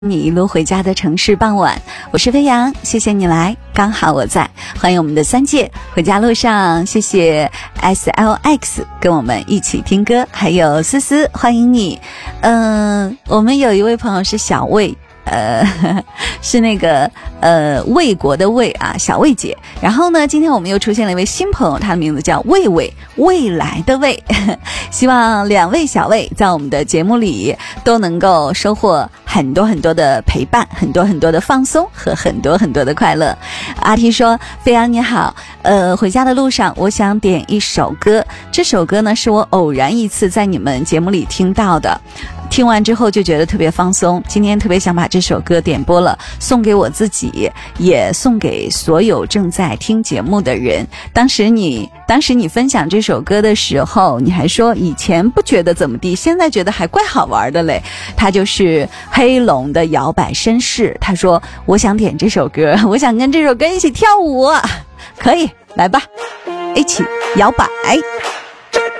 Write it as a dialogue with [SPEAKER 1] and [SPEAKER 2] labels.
[SPEAKER 1] 你一路回家的城市傍晚，我是飞扬，谢谢你来，刚好我在。欢迎我们的三届回家路上，谢谢 SLX 跟我们一起听歌，还有思思，欢迎你。我们有一位朋友是小魏，是那个魏国的魏啊，小魏姐。然后呢，今天我们又出现了一位新朋友，他的名字叫魏魏，未来的魏。希望两位小魏在我们的节目里都能够收获很多很多的陪伴，很多很多的放松和很多很多的快乐。阿 T 说，飞扬你好，回家的路上我想点一首歌，这首歌呢是我偶然一次在你们节目里听到的，听完之后就觉得特别放松，今天特别想把这首歌点播了，送给我自己，也送给所有正在听节目的人。当时你分享这首歌的时候，你还说以前不觉得怎么地，现在觉得还怪好玩的嘞。它就是黑龙的摇摆绅士，他说我想点这首歌，我想跟这首歌一起跳舞，可以来吧，一起摇摆。